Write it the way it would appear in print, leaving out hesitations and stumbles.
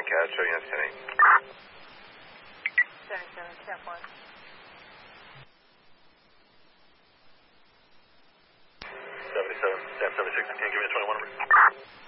American Cat, show you 10-8. 77, step 1. 77, Stan 76, can you give me a 21 number?